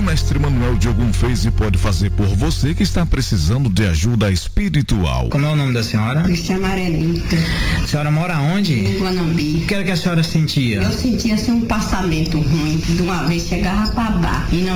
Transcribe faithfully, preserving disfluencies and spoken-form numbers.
o mestre Manuel de Ogum fez e pode fazer por você que está precisando de ajuda espiritual. Como é o nome da senhora? Cristiana Arenita. A senhora mora onde? Em Guanambi. O que era que a senhora sentia? Eu sentia assim um passamento ruim, de uma vez chegava para dar e não